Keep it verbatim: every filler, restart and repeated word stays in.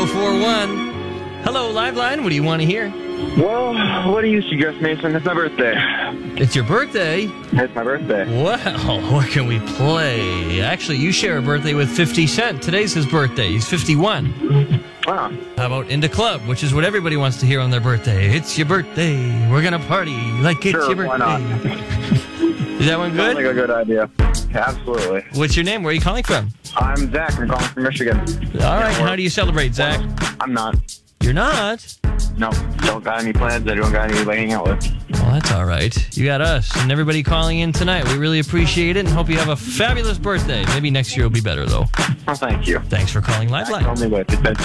oh four one. Hello, Liveline. What do you want to hear? Well, what do you suggest, Mason? It's my birthday. It's your birthday? It's my birthday. Well, what can we play? Actually, you share a birthday with fifty Cent. Today's his birthday. He's fifty-one. Ah. How about Into Club, which is what everybody wants to hear on their birthday? It's your birthday. We're going to party like it's Sure, your birthday. why not? Is that one good? Sounds like a good idea. Yeah, absolutely. What's your name? Where are you calling from? I'm Zach. I'm calling from Michigan. All right. How do you celebrate, Zach? I'm not. You're not? No, don't got any plans. I don't got any to hang out with. Well, that's all right. You got us and everybody calling in tonight. We really appreciate it and hope you have a fabulous birthday. Maybe next year will be better, though. Well, thank you. Thanks for calling Liveline. Only with. It's been